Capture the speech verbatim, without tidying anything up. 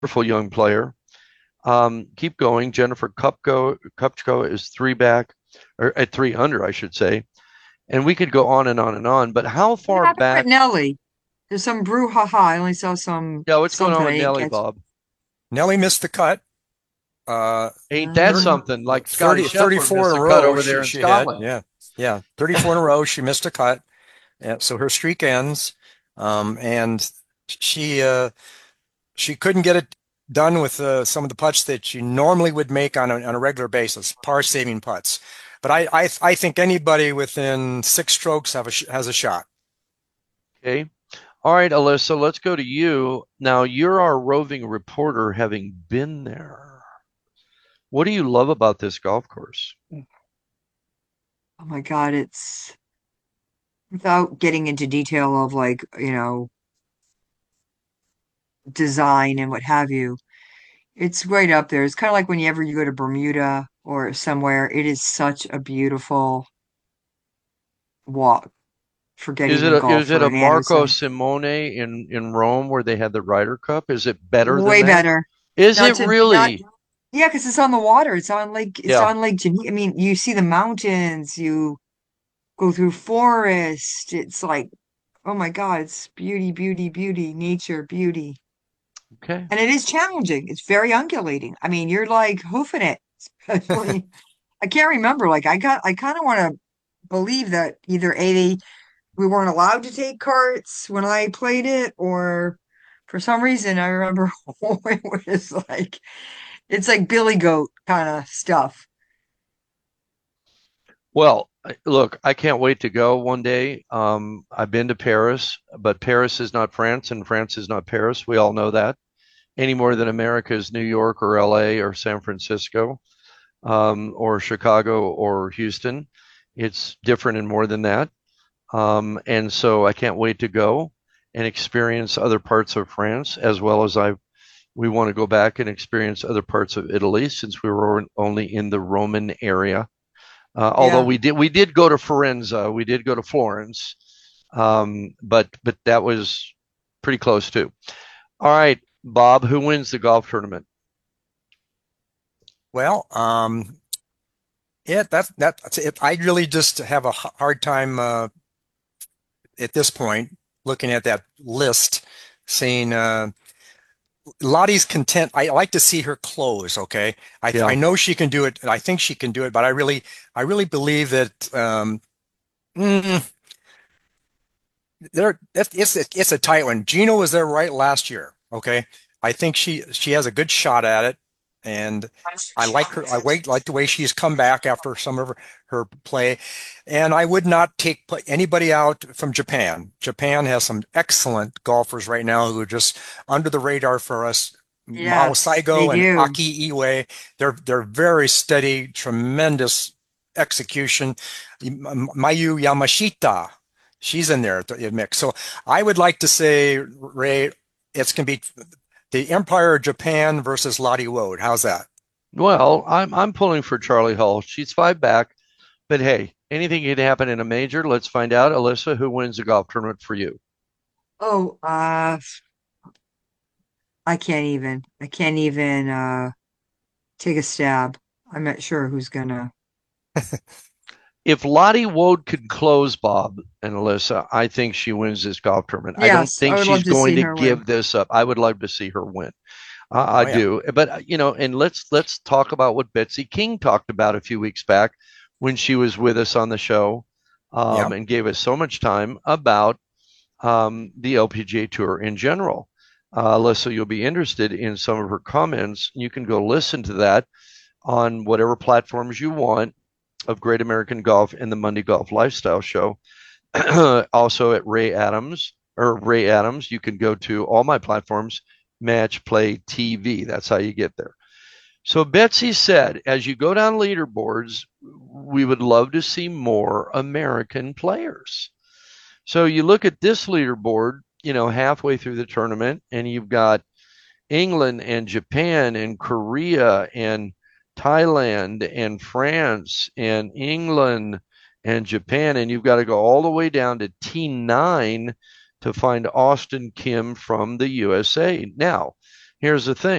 wonderful young player. Um, keep going. Jennifer Kupko, Kupchko is three back, or at three under, I should say. And we could go on and on and on. But how What far happened with back? There's some brouhaha. I only saw some Yeah, what's going something on I with didn't Nelly, catch. Bob? Nelly missed the cut. Uh, Ain't that thir- Uh, something? Like Scotty thirty, Scheffler thirty-four missed in a a cut row over she, there in she had. Scotland. Yeah. Yeah. thirty-four in a row. She missed a cut. Yeah, so her streak ends. Um, and she, uh, she couldn't get it done with uh, some of the putts that she normally would make on a, on a regular basis, par saving putts. But I, I, I think anybody within six strokes have a, has a shot. Okay. All right, Alyssa, let's go to you. Now, you're our roving reporter having been there. What do you love about this golf course? oh my God, it's without getting into detail of like, you know, design and what have you. It's right up there. It's kind of like whenever you go to Bermuda or somewhere, it is such a beautiful walk. Forget Is it even a, golf is it for a an Marco Anderson. Simone in, in Rome where they had the Ryder Cup? Is it better than Way that? better. Is it Not to not really? Yeah, because it's on the water. It's on Lake it's Yeah. on Lake Geneva. I mean, you see the mountains, you go through forest. It's like, oh my God, it's beauty, beauty, beauty, nature, beauty. Okay. And it is challenging. It's very undulating. I mean, you're like hoofing it, especially I can't remember. Like I got I kind of want to believe that either A, we weren't allowed to take carts when I played it, or for some reason I remember it was like it's like Billy Goat kind of stuff. Well, look, I can't wait to go one day. Um, I've been to Paris, but Paris is not France and France is not Paris. We all know that any more than America is New York or L A or San Francisco, um, or Chicago or Houston. It's different and more than that. Um, and so I can't wait to go and experience other parts of France as well as I we want to go back and experience other parts of Italy since we were only in the Roman area. Uh, although Yeah. we did we did go to Firenze, we did go to Florence, um, but but that was pretty close too. All right, Bob, who wins the golf tournament? Well, um, yeah, that, that, that's it. I really just have a hard time, uh, at this point, looking at that list, saying, uh, Lottie's content. I like to see her close. Okay, I I Yeah. know she can do it. I think she can do it, but I really I really believe that um, mm, there it's it's a, it's a tight one. Gino was there right last year. Okay, I think she she has a good shot at it, and I like her. I wait like the way she's come back after some of her, her play, and I would not take anybody out from Japan. Japan has some excellent golfers right now who are just under the radar for us. Mao Yes, they Saigo and do. Aki Iwai, they're they're very steady, tremendous execution. Mayu Yamashita, she's in there at the mix. So I would like to say, Ray, it's going to be the Empire of Japan versus Lottie Woad. How's that? Well, I'm I'm pulling for Charlie Hull. She's five back, but hey, anything can happen in a major. Let's find out, Alyssa, who wins the golf tournament for you. Oh, uh, I can't even. I can't even uh take a stab. I'm not sure who's gonna. If Lottie Woad could close, Bob and Alyssa, I think she wins this golf tournament. I don't Yes, I think would love she's to going see to her win. give this up. I would love to see her win. I, I Oh yeah, do, but uh, you know, and let's let's talk about what Betsy King talked about a few weeks back when she was with us on the show, um, yeah. and gave us so much time about um, the L P G A Tour in general. Uh, Alyssa, you'll be interested in some of her comments. You can go listen to that on whatever platforms you want of Great American Golf and the Monday Golf Lifestyle Show. Also at Ray Adams or Ray Adams, you can go to all my platforms, Match Play T V. That's how you get there. So Betsy said, as you go down leaderboards, we would love to see more American players. So you look at this leaderboard, you know, halfway through the tournament, and you've got England and Japan and Korea and Thailand and France and England and Japan. And you've got to go all the way down to T nine to find Austin Kim from the U S A. Now, Here's the thing.